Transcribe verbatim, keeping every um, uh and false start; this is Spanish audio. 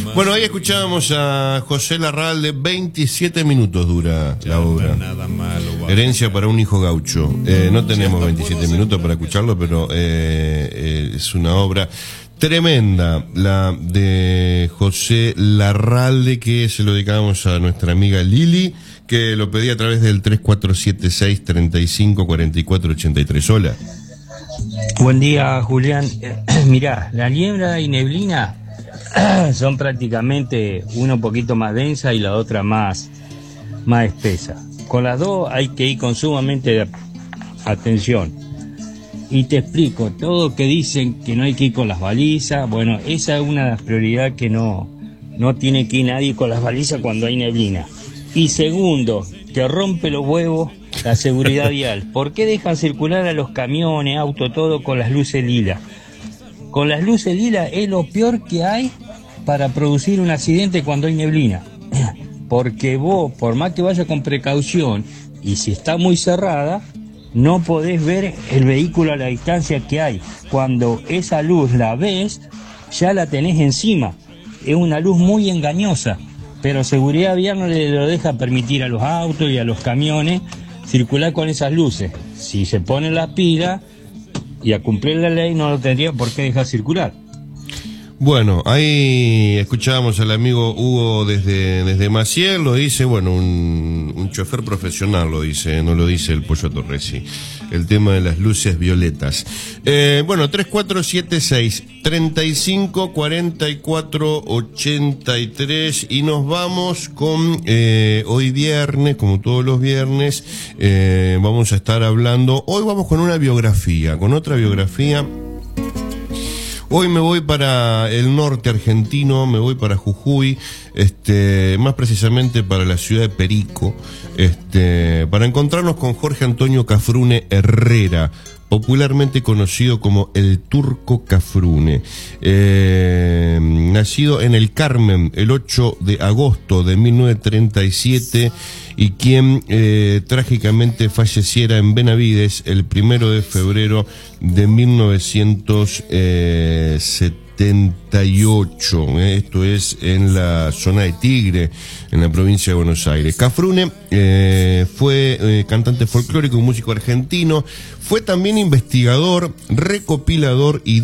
Bueno, ahí escuchábamos a José Larralde, veintisiete minutos dura la obra. Herencia para un hijo gaucho. Eh, no tenemos veintisiete minutos para escucharlo, pero eh, eh, es una obra tremenda, la de José Larralde, que se lo dedicamos a nuestra amiga Lili, que lo pedí a través del tres cuatro siete seis, treinta y cinco, cuarenta y cuatro, ochenta y tres. Hola. Buen día, Julián. Mirá, la niebla y neblina son prácticamente una un poquito más densa y la otra más, más espesa. Con las dos hay que ir con sumamente atención. Y te explico, todo que dicen que no hay que ir con las balizas, bueno, esa es una de las prioridades que no, no tiene que ir nadie con las balizas cuando hay neblina. Y segundo, que rompe los huevos la seguridad vial. ¿Por qué dejan circular a los camiones, autos, todo con las luces lila? Con las luces lila es lo peor que hay para producir un accidente cuando hay neblina. Porque vos, por más que vayas con precaución, y si está muy cerrada, no podés ver el vehículo a la distancia que hay. Cuando esa luz la ves, ya la tenés encima. Es una luz muy engañosa, pero seguridad vial no le lo deja permitir a los autos y a los camiones circular con esas luces. Si se pone la pila y a cumplir la ley, no lo tendría por qué dejar circular. Bueno, ahí escuchábamos al amigo Hugo desde, desde Maciel, lo dice, bueno, un, un chofer profesional lo dice, no lo dice el Pollo Torresi, el tema de las luces violetas. Eh, bueno, tres cuatro siete seis, treinta y cinco, cuarenta y cuatro, ochenta y tres, y nos vamos con, eh, hoy viernes, como todos los viernes, eh, vamos a estar hablando, hoy vamos con una biografía, con otra biografía. Hoy me voy para el norte argentino, me voy para Jujuy, este, más precisamente para la ciudad de Perico, este, para encontrarnos con Jorge Antonio Cafrune Herrera, popularmente conocido como el Turco Cafrune, eh, nacido en el Carmen el ocho de agosto de mil novecientos treinta y siete y quien eh, trágicamente falleciera en Benavides el primero de febrero de mil novecientos setenta y ocho. Eh, esto es en la zona de Tigre, en la provincia de Buenos Aires. Cafrune eh, fue eh, cantante folclórico y músico argentino, fue también investigador, recopilador y